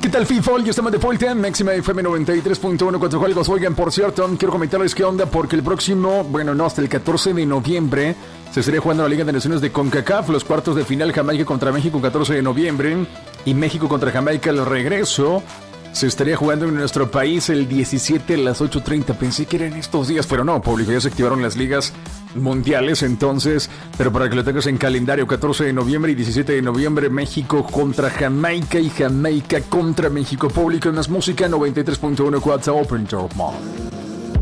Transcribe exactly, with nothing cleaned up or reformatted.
¿Qué tal, FIFOL? Yo estamos de vuelta en Máxima F M noventa y tres punto uno, cuatro juegos. Oigan, por cierto, quiero comentarles qué onda, porque el próximo, bueno, no, hasta el catorce de noviembre se estaría jugando la Liga de Naciones de CONCACAF, los cuartos de final, Jamaica contra México, catorce de noviembre, y México contra Jamaica, el regreso se estaría jugando en nuestro país el diecisiete a las ocho treinta. Pensé que eran estos días, pero no, público, ya se activaron las ligas mundiales, entonces, pero para que lo tengas en calendario, catorce de noviembre y diecisiete de noviembre, México contra Jamaica y Jamaica contra México. Público, en más música, noventa y tres punto uno, Quads Open Door, man.